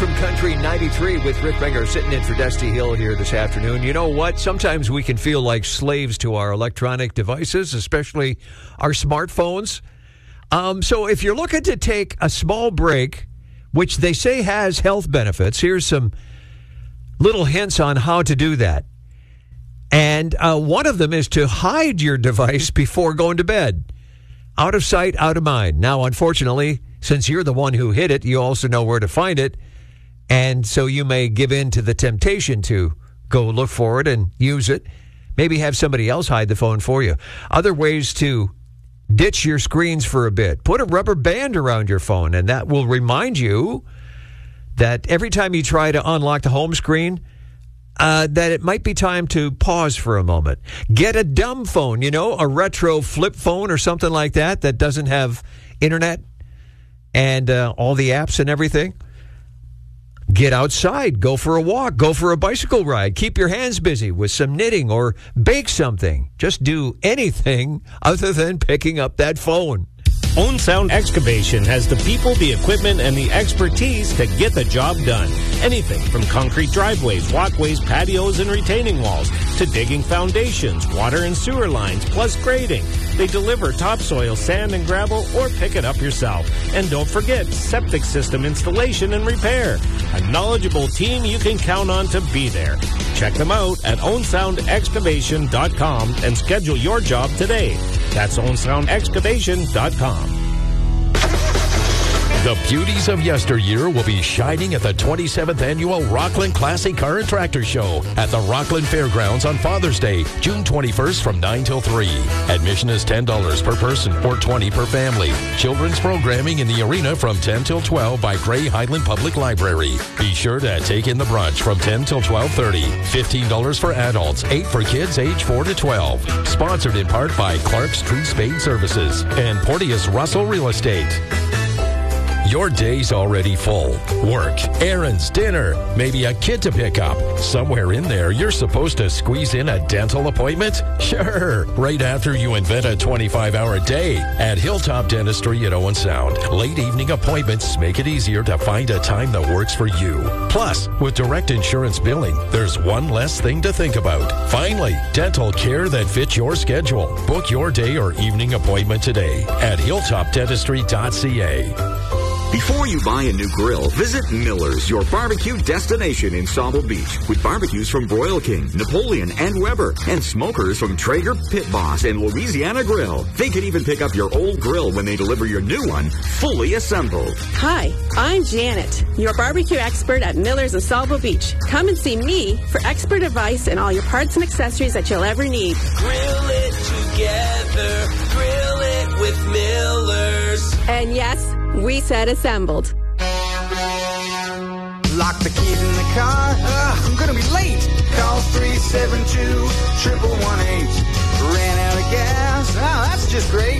from Country 93 with Rick Benger sitting in for Dusty Hill here this afternoon. You know what? Sometimes we can feel like slaves to our electronic devices, especially our smartphones. So if you're looking to take a small break, which they say has health benefits, here's some little hints on how to do that. And one of them is to hide your device before going to bed. Out of sight, out of mind. Now, unfortunately, since you're the one who hit it, you also know where to find it. And so you may give in to the temptation to go look for it and use it. Maybe have somebody else hide the phone for you. Other ways to ditch your screens for a bit. Put a rubber band around your phone, and that will remind you that every time you try to unlock the home screen, that it might be time to pause for a moment. Get a dumb phone, a retro flip phone or something like that doesn't have internet and all the apps and everything. Get outside. Go for a walk. Go for a bicycle ride. Keep your hands busy with some knitting or bake something. Just do anything other than picking up that phone. Own Sound Excavation has the people, the equipment, and the expertise to get the job done. Anything from concrete driveways, walkways, patios, and retaining walls to digging foundations, water and sewer lines, plus grading. They deliver topsoil, sand, and gravel, or pick it up yourself. And don't forget septic system installation and repair. A knowledgeable team you can count on to be there. Check them out at ownsoundexcavation.com and schedule your job today. That's ownsoundexcavation.com. The beauties of yesteryear will be shining at the 27th Annual Rockland Classic Car and Tractor Show at the Rockland Fairgrounds on Father's Day, June 21st from 9 till 3. Admission is $10 per person or $20 per family. Children's programming in the arena from 10 till 12 by Gray Highland Public Library. Be sure to take in the brunch from 10 till 12:30. $15 for adults, $8 for kids age 4 to 12. Sponsored in part by Clark's Tree Spade Services and Porteous Russell Real Estate. Your day's already full. Work, errands, dinner, maybe a kid to pick up. Somewhere in there, you're supposed to squeeze in a dental appointment? Sure, right after you invent a 25-hour day. At Hilltop Dentistry at Owen Sound, late evening appointments make it easier to find a time that works for you. Plus, with direct insurance billing, there's one less thing to think about. Finally, dental care that fits your schedule. Book your day or evening appointment today at hilltopdentistry.ca. Before you buy a new grill, visit Miller's, your barbecue destination in Sauble Beach, with barbecues from Broil King, Napoleon, and Weber, and smokers from Traeger, Pit Boss, and Louisiana Grill. They can even pick up your old grill when they deliver your new one, fully assembled. Hi, I'm Janet, your barbecue expert at Miller's in Sauble Beach. Come and see me for expert advice and all your parts and accessories that you'll ever need. Grill it together, grill it with Miller's. And yes, we said assembled. Lock the keys in the car. I'm gonna be late. Call 372-1118. Ran out of gas. Oh, that's just great.